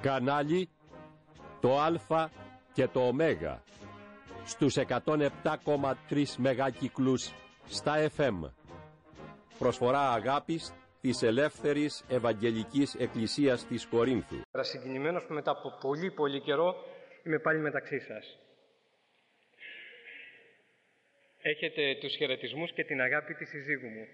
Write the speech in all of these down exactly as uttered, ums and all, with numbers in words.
Κανάλι το Α και το Ω στους εκατόν επτά κόμμα τρία μεγάκυκλους στα εφ εμ. Προσφορά αγάπης της Ελεύθερης Ευαγγελικής Εκκλησίας της Κορίνθου. Συγκινημένος που μετά από πολύ πολύ καιρό είμαι πάλι μεταξύ σας. Έχετε τους χαιρετισμούς και την αγάπη της συζύγου μου.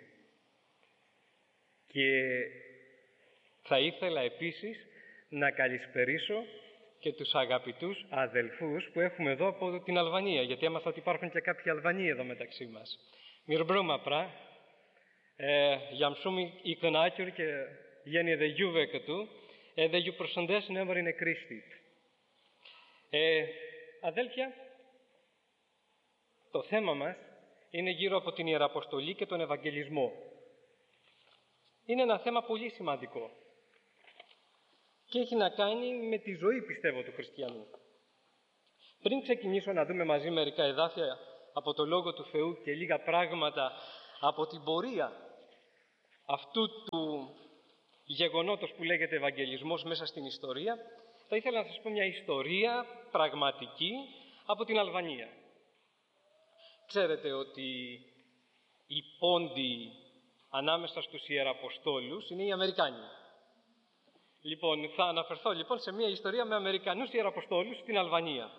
Και θα ήθελα επίσης να καλησπερίσω και τους αγαπητούς αδελφούς που έχουμε εδώ από την Αλβανία, γιατί έμαθα ότι υπάρχουν και κάποιοι Αλβανοί εδώ μεταξύ μας. Mirëmbrëma pra, jam shumë i kënaqur që jeni edhe juve këtu, edhe ju përshëndes në emrin e Krishtit. Ε, αδέλφια, το θέμα μας είναι γύρω από την Ιεραποστολή και τον Ευαγγελισμό. Είναι ένα θέμα πολύ σημαντικό και έχει να κάνει με τη ζωή, πιστεύω, του χριστιανού. Πριν ξεκινήσω να δούμε μαζί μερικά εδάφια από το Λόγο του Θεού και λίγα πράγματα από την πορεία αυτού του γεγονότος που λέγεται Ευαγγελισμός μέσα στην ιστορία, θα ήθελα να σας πω μια ιστορία πραγματική από την Αλβανία. Ξέρετε ότι οι πόντοι ανάμεσα στους Ιεραποστόλους είναι οι Αμερικάνοι. Λοιπόν, θα αναφερθώ λοιπόν σε μια ιστορία με Αμερικανούς Ιεραποστόλους στην Αλβανία.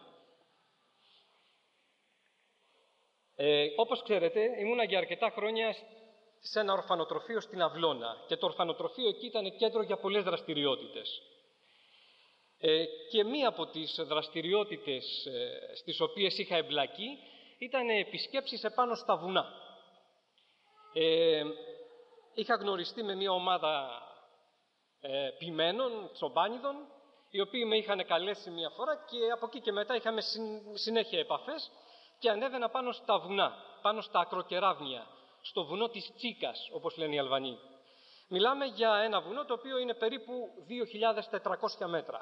Ε, όπως ξέρετε, ήμουνα για αρκετά χρόνια σε ένα ορφανοτροφείο στην Αυλώνα και το ορφανοτροφείο εκεί ήταν κέντρο για πολλές δραστηριότητες. Ε, και μία από τις δραστηριότητες ε, στις οποίες είχα εμπλακεί ήταν επισκέψεις επάνω στα βουνά. Ε, είχα γνωριστεί με μία ομάδα ε, ποιμένων, τσομπάνιδων, οι οποίοι με είχαν καλέσει μία φορά και από εκεί και μετά είχαμε συν, συνέχεια επαφές και ανέβαινα πάνω στα βουνά, πάνω στα ακροκεράβνια, στο βουνό της Τσίκας, όπως λένε οι Αλβανοί. Μιλάμε για ένα βουνό το οποίο είναι περίπου δύο χιλιάδες τετρακόσια μέτρα.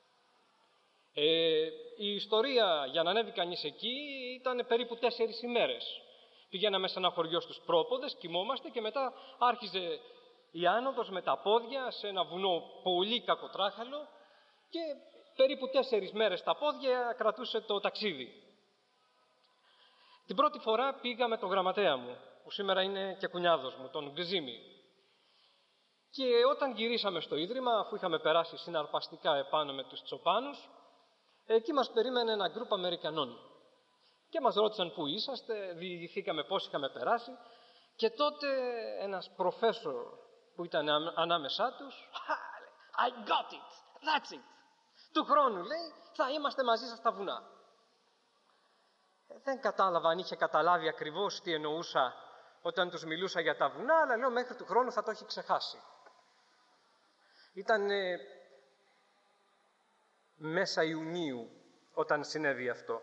Ε, η ιστορία για να ανέβει κανείς εκεί ήταν περίπου τέσσερις ημέρες. Πηγαίναμε σε ένα χωριό στους πρόποδες, κοιμόμαστε και μετά άρχιζε η άνοδος με τα πόδια σε ένα βουνό πολύ κακοτράχαλο και περίπου τέσσερις μέρες τα πόδια κρατούσε το ταξίδι. Την πρώτη φορά πήγα με τον γραμματέα μου, που σήμερα είναι και κουνιάδος μου, τον Γκζίμη. Και όταν γυρίσαμε στο Ίδρυμα, αφού είχαμε περάσει συναρπαστικά επάνω με τους τσοπάνους, εκεί μας περίμενε ένα γκρουπ Αμερικανών. Και μας ρώτησαν πού είσαστε, διηγηθήκαμε πώς είχαμε περάσει. Και τότε ένας προφέσορ που ήταν ανάμεσά τους, I got it, that's it. Του χρόνου, λέει, θα είμαστε μαζί σας στα βουνά. Δεν κατάλαβα αν είχε καταλάβει ακριβώς τι εννοούσα όταν τους μιλούσα για τα βουνά, αλλά λέω μέχρι του χρόνου θα το έχει ξεχάσει. Ήταν ε, μέσα Ιουνίου όταν συνέβη αυτό.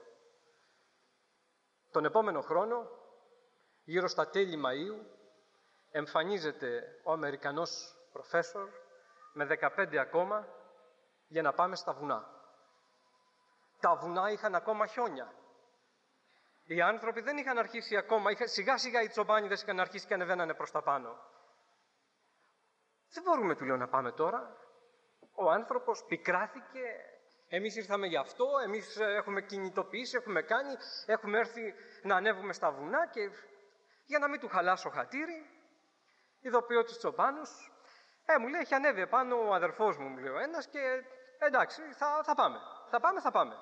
Τον επόμενο χρόνο, γύρω στα τέλη Μαΐου, εμφανίζεται ο Αμερικανός προφέσορ με δεκαπέντε ακόμα για να πάμε στα βουνά. Τα βουνά είχαν ακόμα χιόνια. Οι άνθρωποι δεν είχαν αρχίσει ακόμα, είχα, σιγά σιγά οι τσομπάνιδες είχαν αρχίσει και ανεβαίνανε προς τα πάνω. Δεν μπορούμε, του λέω, να πάμε τώρα. Ο άνθρωπος πικράθηκε, εμείς ήρθαμε γι' αυτό, εμείς έχουμε κινητοποιήσει, έχουμε κάνει, έχουμε έρθει να ανέβουμε στα βουνά και για να μην του χαλάσω χατήρι, ειδοποιώ τους τσομπάνους. Ε, μου λέει, έχει ανέβει επάνω ο αδερφός μου, μου λέει ο ένας και εντάξει, θα, θα πάμε, θα πάμε, θα πάμε.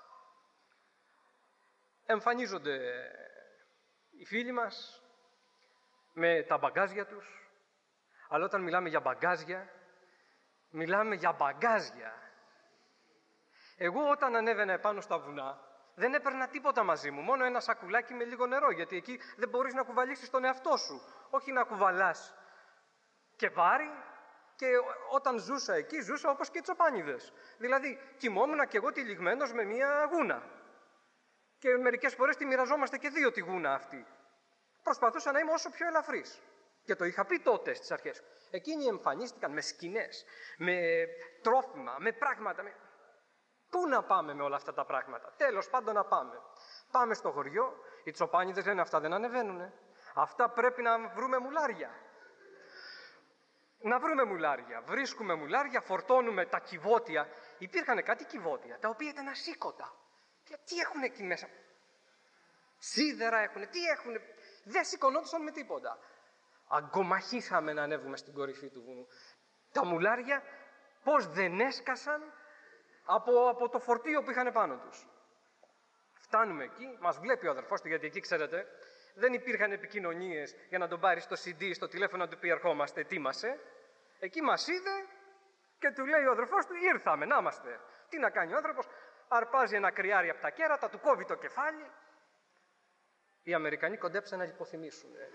Εμφανίζονται οι φίλοι μας με τα μπαγκάζια τους, αλλά όταν μιλάμε για μπαγκάζια, μιλάμε για μπαγκάζια. Εγώ όταν ανέβαινα επάνω στα βουνά, δεν έπαιρνα τίποτα μαζί μου, μόνο ένα σακουλάκι με λίγο νερό, γιατί εκεί δεν μπορείς να κουβαλήσεις τον εαυτό σου, όχι να κουβαλάς και βάρη. Και όταν ζούσα εκεί, ζούσα όπως και οι τσοπάνιδες. Δηλαδή, κοιμόμουν και εγώ τυλιγμένος με μία γούνα. Και μερικές φορές τη μοιραζόμαστε και δύο τη γούνα αυτή. Προσπαθούσα να είμαι όσο πιο ελαφρύς. Και το είχα πει τότε στις αρχές. Εκείνοι εμφανίστηκαν με σκηνές, με τρόφιμα, με πράγματα. Με... Πού να πάμε με όλα αυτά τα πράγματα? Τέλος πάντων να πάμε. Πάμε στο χωριό, οι τσοπάνιδες λένε αυτά δεν ανεβαίνουνε. Αυτά πρέπει να βρούμε μουλάρια. να βρούμε μουλάρια. Βρίσκουμε μουλάρια, φορτώνουμε τα κυβότια. Υπήρχαν κάτι κυβότια, τα οποία ήταν ασήκωτα. Τι έχουν εκεί μέσα? Σίδερα έχουν, τι έχουν? Δεν σηκωνόντουσαν με τίποτα. Αγκομαχήσαμε να ανέβουμε στην κορυφή του βουνού. Τα μουλάρια πώς δεν έσκασαν από, από το φορτίο που είχαν πάνω τους. Φτάνουμε εκεί, μας βλέπει ο αδερφός του, γιατί εκεί, ξέρετε, δεν υπήρχαν επικοινωνίες για να τον πάρει στο σι ντι, στο τηλέφωνο να του πει ερχόμαστε, ετοίμασε. Εκεί μας είδε και του λέει ο αδερφός του, ήρθαμε, να είμαστε. Τι να κάνει ο άνθρωπος? Αρπάζει ένα κρυάρι από τα κέρατα, του κόβει το κεφάλι. Οι Αμερικανοί κοντέψαν να λιποθυμήσουν. Ε.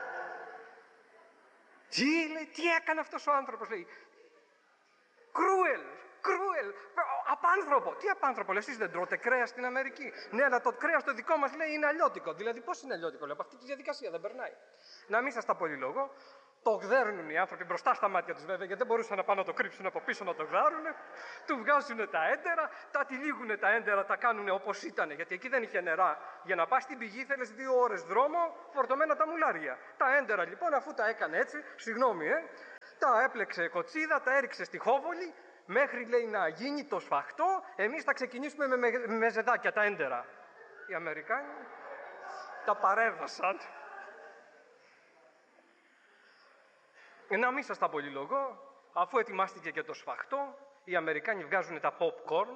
Τι, λέει, τι έκανε αυτός ο άνθρωπος, λέει. Κρούελ, κρούελ, απάνθρωπο. Τι απάνθρωπο, λέει, εσείς δεν τρώτε κρέας στην Αμερική? Ναι, αλλά το κρέας το δικό μας, λέει, είναι αλλιώτικο. Δηλαδή, πώς είναι αλλιώτικο, λέει, από αυτή τη διαδικασία δεν περνάει. Να μην σας τα πολυλογώ. Το γδέρνουν οι άνθρωποι μπροστά στα μάτια τους, βέβαια, γιατί δεν μπορούσαν να πάνε να το κρύψουν από πίσω να το γδάρουν. Του βγάζουν τα έντερα, τα τυλίγουν τα έντερα, τα κάνουν όπως ήταν. Γιατί εκεί δεν είχε νερά. Για να πας στην πηγή θέλεις δύο ώρες δρόμο, φορτωμένα τα μουλάρια. Τα έντερα λοιπόν, αφού τα έκανε έτσι, συγγνώμη, ε, τα έπλεξε κοτσίδα, τα έριξε στη χόβολη, μέχρι, λέει, να γίνει το σφαχτό, εμείς θα ξεκινήσουμε με, με, με ζεδάκια τα έντερα. Οι Αμερικάνοι τα παρέβασαν. Να μην σας τα πολυλογώ, αφού ετοιμάστηκε και το σφαχτό, οι Αμερικάνοι βγάζουν τα popcorn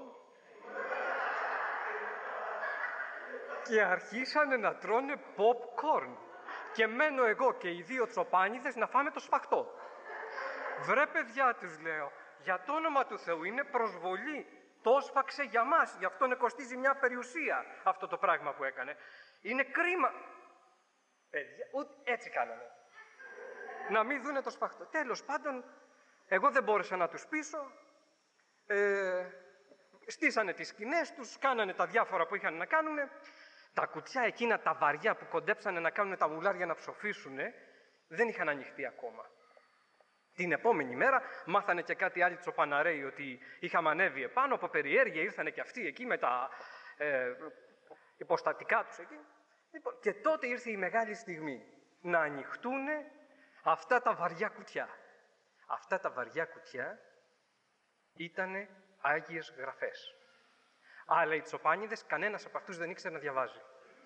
και αρχίσανε να τρώνε popcorn. Και μένω εγώ και οι δύο τσοπάνιδες να φάμε το σφαχτό. Βρε παιδιά, τους λέω, για το όνομα του Θεού, είναι προσβολή. Το έσφαξε για μας, γι' αυτό κοστίζει μια περιουσία αυτό το πράγμα που έκανε. Είναι κρίμα. Παιδιά, ούτε έτσι κάνανε. Να μην δούνε το σφαχτό. Τέλος πάντων, εγώ δεν μπόρεσα να τους πείσω. Ε, στήσανε τις σκηνές τους, κάνανε τα διάφορα που είχαν να κάνουν. Τα κουτιά εκείνα, τα βαριά που κοντέψανε να κάνουν τα μουλάρια να ψοφήσουνε, δεν είχαν ανοιχτεί ακόμα. Την επόμενη μέρα μάθανε και κάτι άλλοι τσοπαναρέοι ότι είχαμε ανέβει επάνω, από περιέργεια ήρθανε και αυτοί εκεί με τα ε, υποστατικά τους εκεί. Λοιπόν, και τότε ήρθε η μεγάλη στιγμή να ανοιχτούν αυτά τα βαριά κουτιά. Αυτά τα βαριά κουτιά ήτανε Άγιες Γραφές. Αλλά οι τσοπάνιδες, κανένας από αυτούς δεν ήξερε να διαβάζει.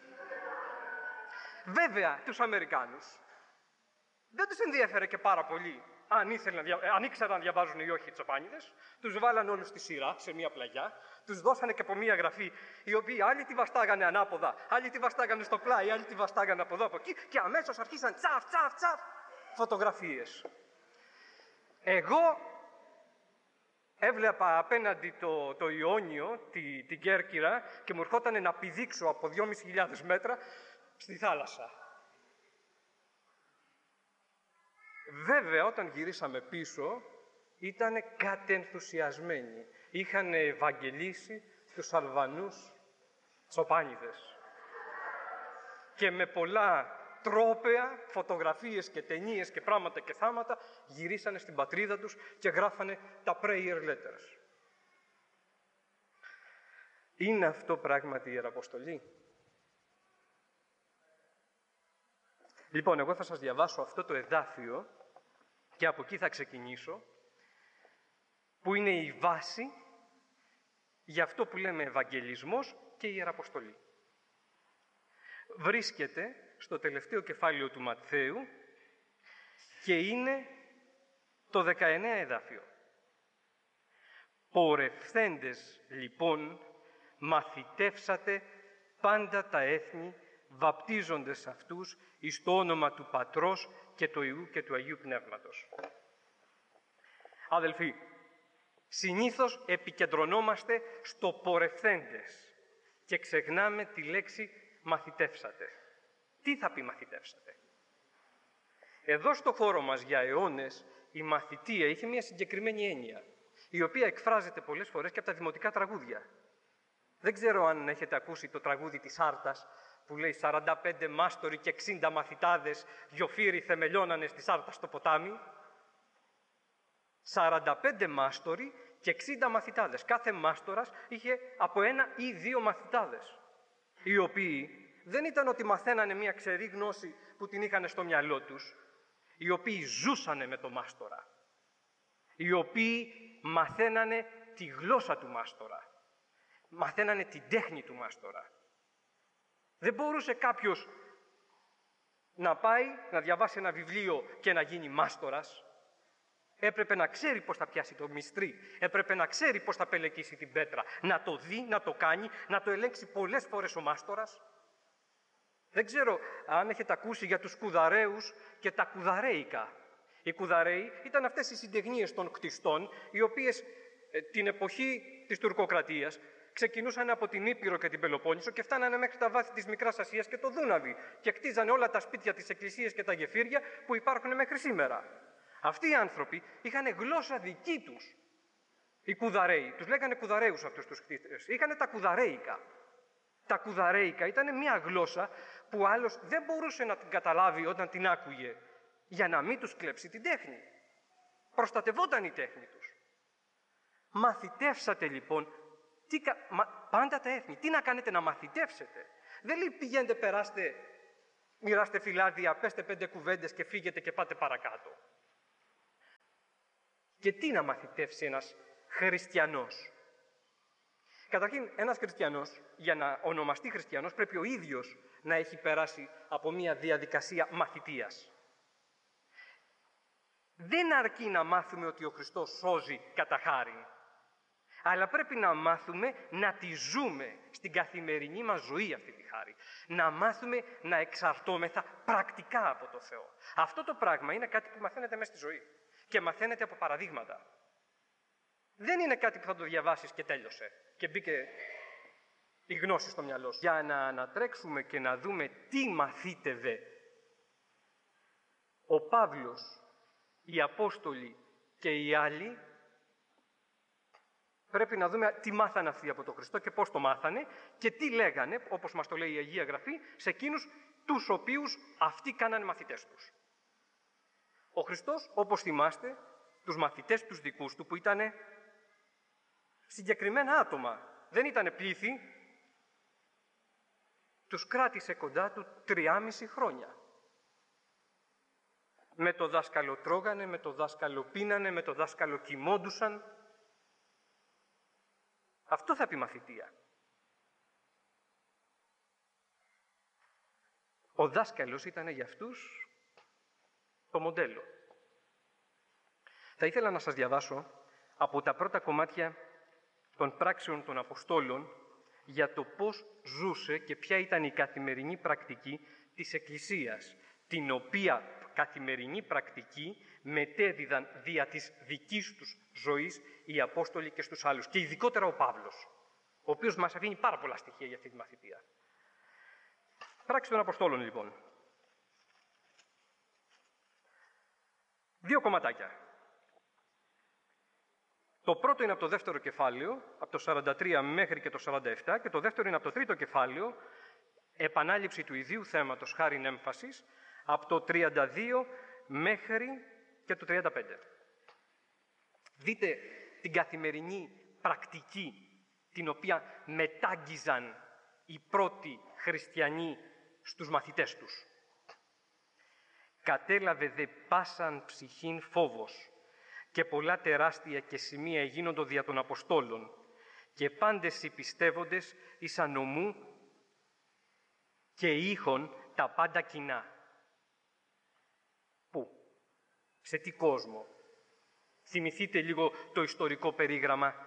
Βέβαια, τους Αμερικάνους δεν τους ενδιέφερε και πάρα πολύ αν, να δια... αν ήξεραν να διαβάζουν ή όχι οι τσοπάνιδες. Τους βάλαν όλους στη σειρά, σε μία πλαγιά, τους δώσανε και από μία γραφή, οι οποίοι άλλοι τη βαστάγανε ανάποδα, άλλοι τη βαστάγανε στο πλάι, άλλοι τη βαστάγανε από εδώ, από εκεί, και αμέσως αρχίσαν τσαφ, τσαφ, τσαφ, φωτογραφίες. Εγώ έβλεπα απέναντι το, το Ιόνιο, τη, την Κέρκυρα, και μου ερχόταν να πηδήξω από δυόμισι χιλιάδες μέτρα στη θάλασσα. Βέβαια, όταν γυρίσαμε πίσω, ήτανε κατενθουσιασμένοι. Είχαν ευαγγελίσει τους Αλβανούς τσοπάνιδες. Και με πολλά τρόπαια, φωτογραφίες και ταινίες και πράγματα και θάματα, γυρίσανε στην πατρίδα τους και γράφανε τα prayer letters. Είναι αυτό πράγματι η Ιεραποστολή? Λοιπόν, εγώ θα σας διαβάσω αυτό το εδάφιο και από εκεί θα ξεκινήσω, που είναι η βάση για αυτό που λέμε Ευαγγελισμός και Ιεραποστολή. Βρίσκεται στο τελευταίο κεφάλαιο του Ματθαίου και είναι το δεκαεννέα εδάφιο. «Πορευθέντες λοιπόν μαθητεύσατε πάντα τα έθνη, βαπτίζοντες αυτούς εις το όνομα του Πατρός και του Υιού και του Αγίου Πνεύματος». Αδελφοί, συνήθως επικεντρωνόμαστε στο πορευθέντες και ξεχνάμε τη λέξη μαθητεύσατε. Τι θα πει μαθητεύσατε? Εδώ στο χώρο μας για αιώνες η μαθητεία είχε μια συγκεκριμένη έννοια, η οποία εκφράζεται πολλές φορές και από τα δημοτικά τραγούδια. Δεν ξέρω αν έχετε ακούσει το τραγούδι της Άρτας, που λέει «σαράντα πέντε μάστοροι και εξήντα μαθητάδες, δυο φύροι θεμελιώνανε στη Σάρτα στο ποτάμι». σαράντα πέντε μάστοροι και εξήντα μαθητάδες. Κάθε μάστορας είχε από ένα ή δύο μαθητάδες, οι οποίοι δεν ήταν ότι μαθαίνανε μια ξερή γνώση που την είχαν στο μυαλό τους. οι οποίοι ζούσανε με το μάστορα, οι οποίοι μαθαίνανε τη γλώσσα του μάστορα, μαθαίνανε την τέχνη του μάστορα. Δεν μπορούσε κάποιος να πάει να διαβάσει ένα βιβλίο και να γίνει μάστορας. Έπρεπε να ξέρει πώς θα πιάσει το μυστρί, έπρεπε να ξέρει πώς θα πελεκίσει την πέτρα, να το δει, να το κάνει, να το ελέγξει πολλές φορές ο μάστορας. Δεν ξέρω αν έχετε ακούσει για τους κουδαραίους και τα κουδαρέικα. Οι κουδαραίοι ήταν αυτές οι συντεχνίες των κτιστών, οι οποίες ε, την εποχή της τουρκοκρατίας ξεκινούσαν από την Ήπειρο και την Πελοπόννησο και φτάνανε μέχρι τα βάθη της Μικράς Ασίας και το Δούναβι και κτίζανε όλα τα σπίτια, τις εκκλησίες και τα γεφύρια που υπάρχουν μέχρι σήμερα. Αυτοί οι άνθρωποι είχαν γλώσσα δική τους. Οι κουδαραίοι, τους λέγανε κουδαραίους αυτούς τους κτίστες, είχαν τα κουδαρέικα. Τα κουδαρέικα ήταν μια γλώσσα που άλλος δεν μπορούσε να την καταλάβει όταν την άκουγε, για να μην τους κλέψει την τέχνη. Προστατευόταν η τέχνη τους. Μαθητεύσατε λοιπόν, τι, μα, πάντα τα έθνη, τι να κάνετε να μαθητεύσετε. Δεν λέει πηγαίνετε, περάστε, μοιράστε φυλάδια, πέστε πέντε κουβέντες και φύγετε και πάτε παρακάτω. Και τι να μαθητεύσει ένας χριστιανός. Καταρχήν, ένας χριστιανός, για να ονομαστεί χριστιανός, πρέπει ο ίδιος να έχει περάσει από μια διαδικασία μαθητείας. Δεν αρκεί να μάθουμε ότι ο Χριστός σώζει κατά χάριν, αλλά πρέπει να μάθουμε να τη ζούμε στην καθημερινή μας ζωή αυτή τη χάρη. Να μάθουμε να εξαρτώμεθα πρακτικά από το Θεό. Αυτό το πράγμα είναι κάτι που μαθαίνετε μέσα στη ζωή και μαθαίνετε από παραδείγματα. Δεν είναι κάτι που θα το διαβάσεις και τέλειωσε και μπήκε η γνώση στο μυαλό σου. Για να ανατρέξουμε και να δούμε τι μαθήτευε ο Παύλος, οι Απόστολοι και οι άλλοι, πρέπει να δούμε τι μάθανε αυτοί από τον Χριστό και πώς το μάθανε και τι λέγανε, όπως μας το λέει η Αγία Γραφή, σε εκείνους τους οποίους αυτοί κάνανε μαθητές τους. Ο Χριστός, όπως θυμάστε, τους μαθητές τους δικούς του, που ήταν συγκεκριμένα άτομα, δεν ήταν πλήθη, τους κράτησε κοντά του τριάμιση χρόνια. Με το δάσκαλο τρώγανε, με το δάσκαλο πίνανε, με το δάσκαλο κοιμόντουσαν. Αυτό θα πει μαθητεία. Ο δάσκαλος ήταν για αυτούς το μοντέλο. Θα ήθελα να σας διαβάσω από τα πρώτα κομμάτια των πράξεων των Αποστόλων για το πώς ζούσε και ποια ήταν η καθημερινή πρακτική της Εκκλησίας, την οποία καθημερινή πρακτική μετέδιδαν δια της δικής τους ζωής οι Απόστολοι και στους άλλους, και ειδικότερα ο Παύλος, ο οποίος μας αφήνει πάρα πολλά στοιχεία για αυτή τη μαθητεία. Πράξη των Αποστόλων, λοιπόν. Δύο κομματάκια. Το πρώτο είναι από το δεύτερο κεφάλαιο, από το σαράντα τρία μέχρι και το σαράντα επτά, και το δεύτερο είναι από το τρίτο κεφάλαιο, επανάληψη του ιδίου θέματος χάριν έμφασης, από το τριάντα δύο μέχρι και το τριάντα πέντε. Δείτε την καθημερινή πρακτική την οποία μετάγγιζαν οι πρώτοι χριστιανοί στους μαθητές τους. «Κατέλαβε δε πάσαν ψυχήν φόβος και πολλά τεράστια και σημεία γίνοντο δια των Αποστόλων και πάντες οι πιστεύοντες εις ανομού και ήχον τα πάντα κοινά». Πού? Σε τι κόσμο? Θυμηθείτε λίγο το ιστορικό περίγραμμα.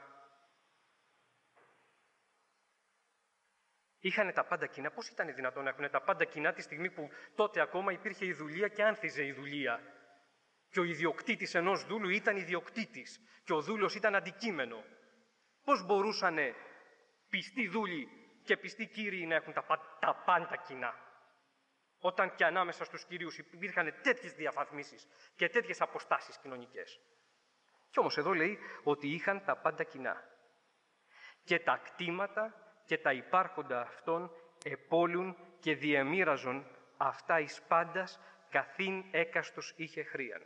Είχανε τα πάντα κοινά. Πώς ήταν δυνατόν να έχουν τα πάντα κοινά τη στιγμή που τότε ακόμα υπήρχε η δουλεία και άνθιζε η δουλεία? Και ο ιδιοκτήτης ενός δούλου ήταν ιδιοκτήτης και ο δούλος ήταν αντικείμενο. Πώς μπορούσανε πιστοί δούλοι και πιστοί κύριοι να έχουν τα, τα πάντα κοινά, όταν και ανάμεσα στους κυρίους υπήρχαν τέτοιες διαφαθμίσεις και τέτοιες αποστάσεις κοινωνικές? Κι όμως εδώ λέει ότι είχαν τα πάντα κοινά. Και τα κτήματα και τα υπάρχοντα αυτών επόλουν και διεμοίραζον αυτά εις πάντας καθήν έκαστος είχε χρίαν.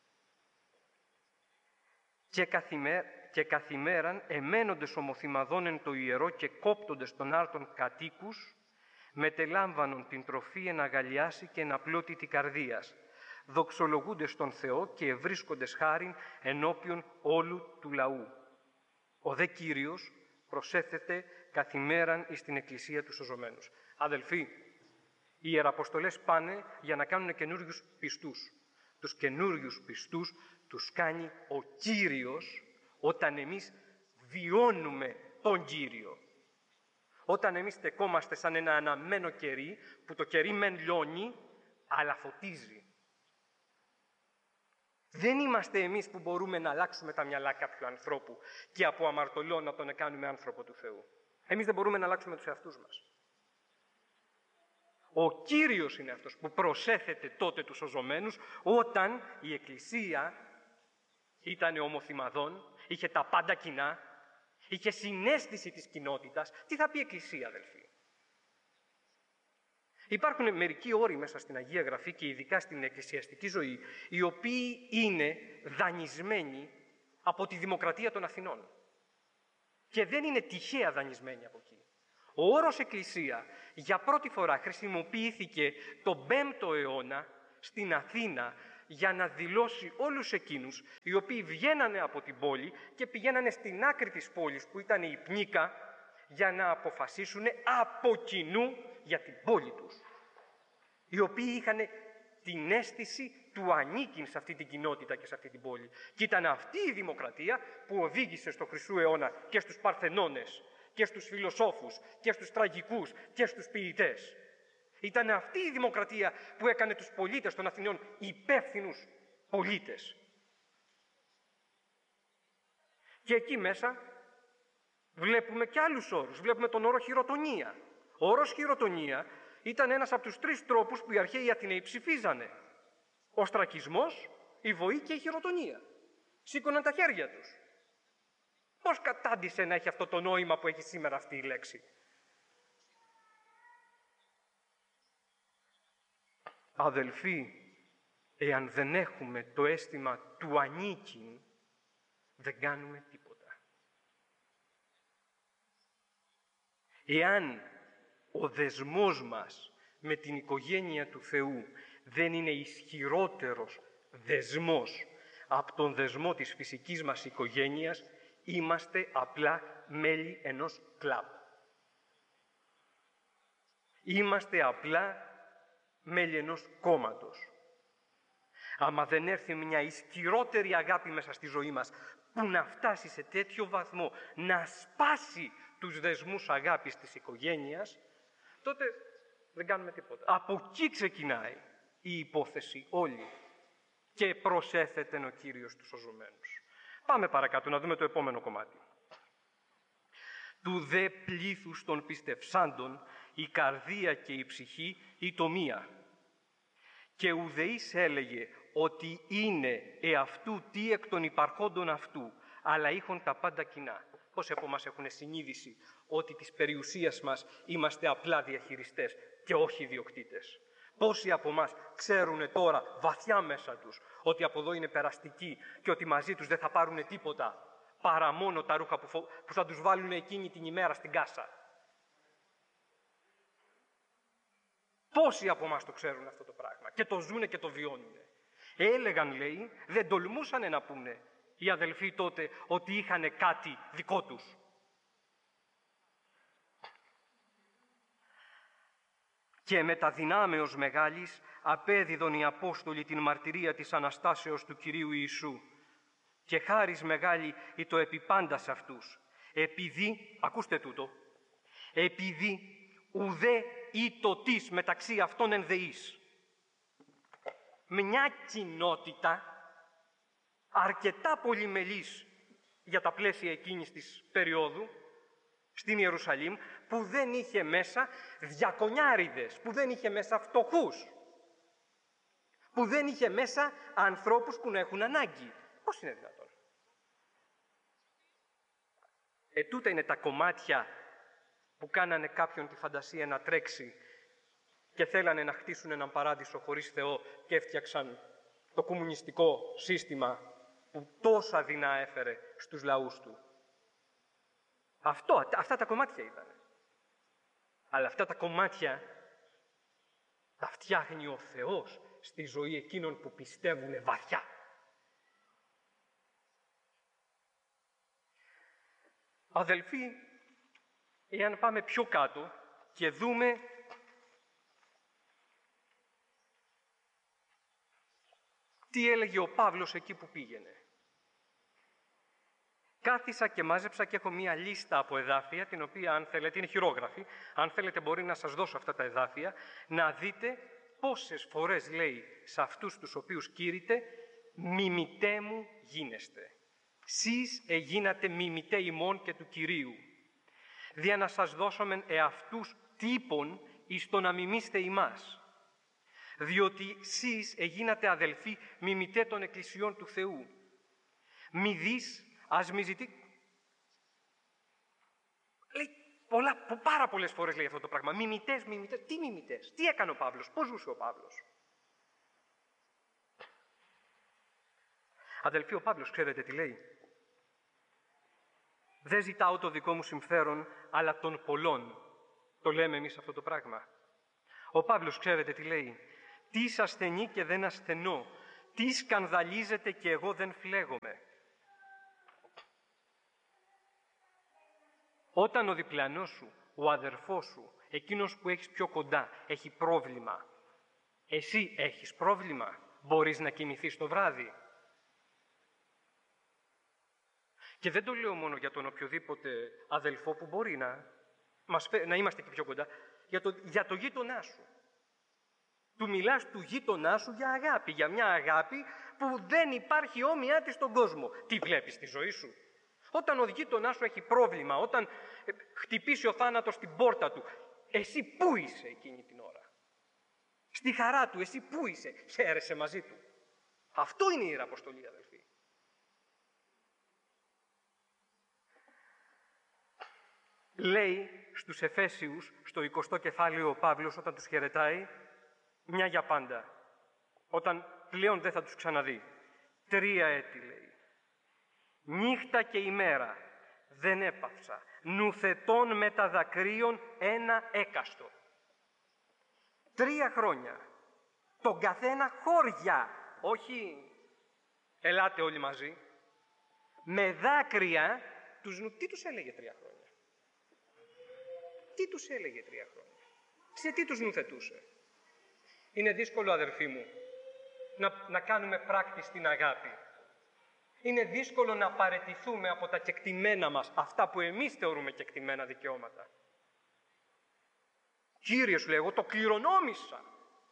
Και, καθημέ, και καθημέραν εμένοντες ομοθυμαδών εν το ιερό και κόπτοντες των άρτων κατοίκους, μετελάμβανον την τροφή εν αγαλιάσει και εν απλότητη καρδίας, δοξολογούνται στον Θεό και ευρίσκοντες χάριν ενώπιον όλου του λαού. Ο δε Κύριος προσέθεται καθημέραν εις την Εκκλησία του σωζωμένους. Αδελφοί, οι Ιεραποστολές πάνε για να κάνουν καινούριους πιστούς. Τους καινούριους πιστούς τους κάνει ο Κύριος όταν εμείς βιώνουμε τον Κύριο. Όταν εμείς στεκόμαστε σαν ένα αναμένο κερί, που το κερί μεν λιώνει, αλλά φωτίζει. Δεν είμαστε εμείς που μπορούμε να αλλάξουμε τα μυαλά κάποιου ανθρώπου και από αμαρτωλό να τον κάνουμε άνθρωπο του Θεού. Εμείς δεν μπορούμε να αλλάξουμε τους εαυτούς μας. Ο Κύριος είναι αυτός που προσέθεται τότε τους σωζωμένους όταν η Εκκλησία ήταν ομοθυμαδών, είχε τα πάντα κοινά, είχε συναίσθηση της κοινότητας. Τι θα πει Εκκλησία, αδελφοί? Υπάρχουν μερικοί όροι μέσα στην Αγία Γραφή και ειδικά στην εκκλησιαστική ζωή, οι οποίοι είναι δανεισμένοι από τη Δημοκρατία των Αθηνών. Και δεν είναι τυχαία δανεισμένοι από εκεί. Ο όρος Εκκλησία για πρώτη φορά χρησιμοποιήθηκε τον πέμπτο αιώνα στην Αθήνα για να δηλώσει όλους εκείνους οι οποίοι βγαίνανε από την πόλη και πηγαίνανε στην άκρη της πόλης που ήταν η Πνίκα για να αποφασίσουν από κοινού για την πόλη τους. Οι οποίοι είχαν την αίσθηση του ανήκειν σε αυτή την κοινότητα και σε αυτή την πόλη. Και ήταν αυτή η δημοκρατία που οδήγησε στο Χρυσού αιώνα και στους Παρθενώνες και στους φιλοσόφους και στους τραγικούς και στους ποιητές. Ήταν αυτή η δημοκρατία που έκανε τους πολίτες των Αθηνών υπεύθυνους πολίτες. Και εκεί μέσα βλέπουμε και άλλους όρους. Βλέπουμε τον όρο χειροτονία. Ο όρος χειροτονία ήταν ένας από τους τρεις τρόπους που οι αρχαίοι Αθηναίοι ψηφίζανε. Ο στρακισμός, η βοή και η χειροτονία. Σήκωναν τα χέρια τους. Πώς κατάντησε να έχει αυτό το νόημα που έχει σήμερα αυτή η λέξη? Αδελφοί, εάν δεν έχουμε το αίσθημα του ανήκειν, δεν κάνουμε τίποτα. Εάν ο δεσμός μας με την οικογένεια του Θεού δεν είναι ισχυρότερος δεσμός από τον δεσμό της φυσικής μας οικογένειας, είμαστε απλά μέλη ενός κλαμπ. Είμαστε απλά μέλη ενός κόμματος. Άμα δεν έρθει μια ισχυρότερη αγάπη μέσα στη ζωή μας, που να φτάσει σε τέτοιο βαθμό να σπάσει τους δεσμούς αγάπης της οικογένειας, τότε δεν κάνουμε τίποτα. Από εκεί ξεκινάει η υπόθεση όλη και προσέθεται ο Κύριος τους σωζωμένους. Πάμε παρακάτω να δούμε το επόμενο κομμάτι. Του δε πλήθους των πιστευσάντων η καρδία και η ψυχή η τομία. Και ουδεής έλεγε ότι είναι εαυτού τι εκ των υπαρχόντων αυτού, αλλά είχον τα πάντα κοινά. Πόσοι από μας έχουν συνείδηση ότι της περιουσίας μας είμαστε απλά διαχειριστές και όχι ιδιοκτήτες? Πόσοι από μας ξέρουν τώρα βαθιά μέσα τους ότι από εδώ είναι περαστικοί και ότι μαζί τους δεν θα πάρουν τίποτα παρά μόνο τα ρούχα που, φο... που θα τους βάλουν εκείνη την ημέρα στην κάσα? Πόσοι από μας το ξέρουν αυτό το πράγμα και το ζουνε και το βιώνουν? Έλεγαν, λέει, δεν τολμούσανε να πούνε οι αδελφοί τότε ότι είχαν κάτι δικό τους. Και με τα δυνάμεως μεγάλης απέδιδον οι Απόστολοι την μαρτυρία της Αναστάσεως του Κυρίου Ιησού. Και χάρις μεγάλη ή το επιπάντα σε αυτούς. Επειδή, ακούστε τούτο, επειδή ουδέ ή το τις μεταξύ αυτών ενδεείς. Μια κοινότητα αρκετά πολυμελής για τα πλαίσια εκείνης της περίοδου στην Ιερουσαλήμ, που δεν είχε μέσα διακονιάριδες, που δεν είχε μέσα φτωχούς, που δεν είχε μέσα ανθρώπους που να έχουν ανάγκη. Πώς είναι δυνατόν? Ε, τούτα είναι τα κομμάτια που κάνανε κάποιον τη φαντασία να τρέξει και θέλανε να χτίσουν έναν παράδεισο χωρίς Θεό και έφτιαξαν το κομμουνιστικό σύστημα που τόσα δεινά έφερε στους λαούς του. Αυτό, αυτά τα κομμάτια ήταν. Αλλά αυτά τα κομμάτια τα φτιάχνει ο Θεός στη ζωή εκείνων που πιστεύουν βαθιά. Αδελφοί, εάν πάμε πιο κάτω και δούμε τι έλεγε ο Παύλος εκεί που πήγαινε. Κάθισα και μάζεψα και έχω μία λίστα από εδάφια, την οποία αν θέλετε, είναι χειρόγραφη, αν θέλετε μπορεί να σας δώσω αυτά τα εδάφια, να δείτε πόσες φορές λέει σε αυτούς τους οποίους κήρυτε, μιμητέ μου γίνεστε. Σεις εγίνατε μιμητέ ημών και του Κυρίου. Δια να σας δώσομεν εαυτούς τύπων εις το να μιμήστε ημάς. Διότι σεις εγίνατε αδελφοί μιμητέ των εκκλησιών του Θεού. Μη δεις, ας μη ζητεί. Λέει πολλά, πάρα πολλές φορές λέει αυτό το πράγμα. Μιμητές, μιμητές. Τι μιμητές, τι έκανε ο Παύλος, πώς ζούσε ο Παύλος. Αδελφοί, ο Παύλος ξέρετε τι λέει. Δεν ζητάω το δικό μου συμφέρον, αλλά των πολλών. Το λέμε εμείς αυτό το πράγμα. Ο Παύλος ξέρετε τι λέει. Τι ασθενεί και δεν ασθενώ. Τι σκανδαλίζεται και εγώ δεν φλέγομαι. Όταν ο διπλανός σου, ο αδερφός σου, εκείνος που έχεις πιο κοντά, έχει πρόβλημα, εσύ έχεις πρόβλημα, μπορείς να κοιμηθείς το βράδυ. Και δεν το λέω μόνο για τον οποιοδήποτε αδελφό που μπορεί να, μας, να είμαστε και πιο κοντά, για το, για το γείτονά σου. Του μιλάς του γείτονά σου για αγάπη, για μια αγάπη που δεν υπάρχει όμοιά της στον κόσμο. Τι βλέπεις στη ζωή σου. Όταν ο γείτονάς σου έχει πρόβλημα, όταν χτυπήσει ο θάνατος στην πόρτα του, εσύ πού είσαι εκείνη την ώρα. Στη χαρά του, εσύ πού είσαι, χαίρεσαι μαζί του. Αυτό είναι η Ιεραποστολή, αδελφοί. Λέει στους Εφέσιους, στο εικοστό κεφάλαιο ο Παύλος, όταν τους χαιρετάει, μια για πάντα, όταν πλέον δεν θα τους ξαναδεί. Τρία έτη, λέει. Νύχτα και ημέρα δεν έπαυσα, νουθετών με τα δακρύων ένα έκαστο. Τρία χρόνια, τον καθένα χώρια, όχι ελάτε όλοι μαζί, με δάκρυα, τους νου... τι τους έλεγε τρία χρόνια. Τι τους έλεγε τρία χρόνια. Σε τι τους νουθετούσε. Είναι δύσκολο, αδερφοί μου, να, να κάνουμε πράκτης στην αγάπη. Είναι δύσκολο να παραιτηθούμε από τα κεκτημένα μας, αυτά που εμείς θεωρούμε κεκτημένα δικαιώματα. Κύριε, σου λέει, εγώ το κληρονόμησα.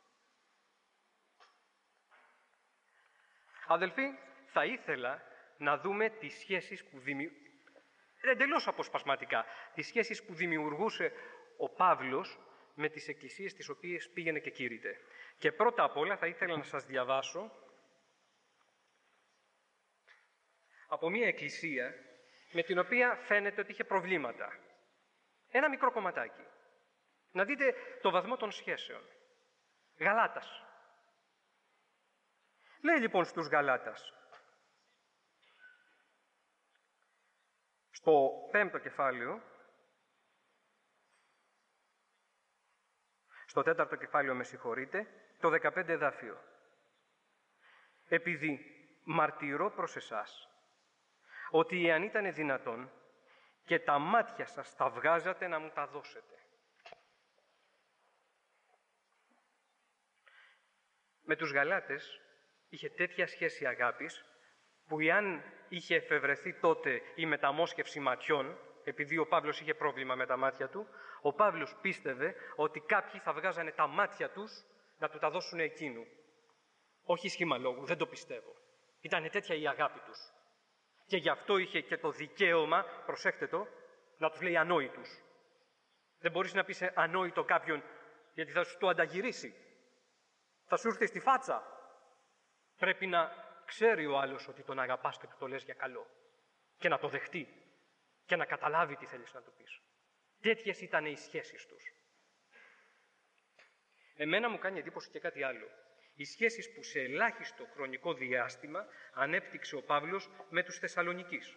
Αδελφοί, θα ήθελα να δούμε τις σχέσεις που δημιουργούν, εντελώς αποσπασματικά, τις σχέσεις που δημιουργούσε ο Παύλος με τις εκκλησίες τις οποίες πήγαινε και κήρυτε. Και πρώτα απ' όλα θα ήθελα να σας διαβάσω από μια εκκλησία με την οποία φαίνεται ότι είχε προβλήματα. Ένα μικρό κομματάκι. Να δείτε το βαθμό των σχέσεων. Γαλάτας. Λέει λοιπόν στους Γαλάτας, στο πέμπτο κεφάλαιο, στο τέταρτο κεφάλαιο, με συγχωρείτε, το δεκαπέντε εδάφιο. Επειδή μαρτυρώ προς εσάς, ότι εάν ήταν δυνατόν και τα μάτια σας τα βγάζατε να μου τα δώσετε. Με τους Γαλάτες είχε τέτοια σχέση αγάπης που εάν είχε εφευρεθεί τότε η μεταμόσχευση ματιών, επειδή ο Παύλος είχε πρόβλημα με τα μάτια του, ο Παύλος πίστευε ότι κάποιοι θα βγάζανε τα μάτια τους να του τα δώσουν εκείνου. Όχι σχήμα λόγου, δεν το πιστεύω. Ήταν τέτοια η αγάπη τους. Και γι' αυτό είχε και το δικαίωμα, προσέχτε το, να τους λέει ανόητους. Δεν μπορείς να πεις ανόητο κάποιον, γιατί θα σου το ανταγυρίσει. Θα σου έρθει στη φάτσα. Πρέπει να ξέρει ο άλλος ότι τον αγαπάς και του το λες για καλό. Και να το δεχτεί. Και να καταλάβει τι θέλεις να του πεις. Τέτοιες ήταν οι σχέσεις τους. Εμένα μου κάνει εντύπωση και κάτι άλλο. Οι σχέσεις που σε ελάχιστο χρονικό διάστημα ανέπτυξε ο Παύλος με τους Θεσσαλονικείς.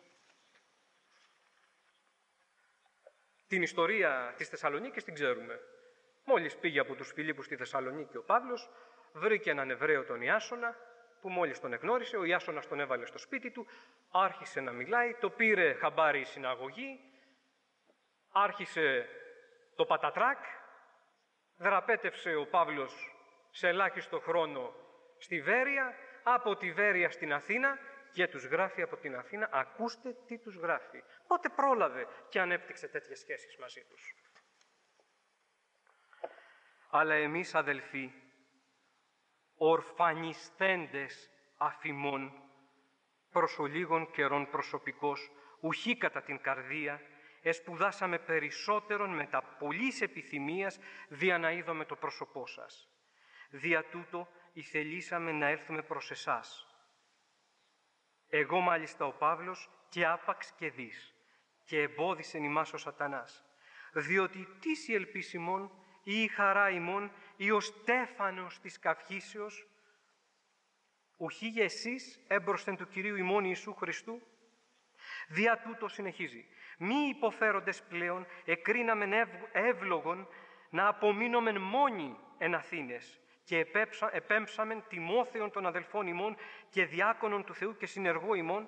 Την ιστορία της Θεσσαλονίκης την ξέρουμε. Μόλις πήγε από τους Φιλίππους στη Θεσσαλονίκη ο Παύλος, βρήκε έναν Εβραίο τον Ιάσονα, που μόλις τον εγνώρισε, ο Ιάσονας τον έβαλε στο σπίτι του, άρχισε να μιλάει, το πήρε χαμπάρι η συναγωγή, άρχισε το πατατράκ, δραπέτευσε ο Παύλος σε ελάχιστο χρόνο στη Βέρεια, από τη Βέρεια στην Αθήνα και τους γράφει από την Αθήνα. Ακούστε τι τους γράφει. Πότε πρόλαβε και ανέπτυξε τέτοιες σχέσεις μαζί τους. Αλλά εμείς, αδελφοί, ορφανισθέντες αφημών, προς ολίγων καιρών προσωπικός, ουχή κατά την καρδία, εσπουδάσαμε περισσότερον με τα πολλής επιθυμίας, δια να είδομε το πρόσωπό σας. Δια τούτο ηθελήσαμε να έλθουμε προς εσάς. Εγώ μάλιστα ο Παύλος και άπαξ και δις, και εμπόδισεν ημάς ο σατανάς, διότι τίς η ελπίς ημών, ή η χαρά ημών, ή ο στέφανος της καυχήσεως, ουχή για εσείς έμπροσθεν του Κυρίου ημών Ιησού Χριστού. Δια τούτο συνεχίζει, μη υποφέροντες πλέον εκρίναμεν εύλογον να απομείνομεν μόνοι εν Αθήνες, και επέμψαμεν Τιμόθεον των αδελφών ημών και διάκονων του Θεού και συνεργό ημών,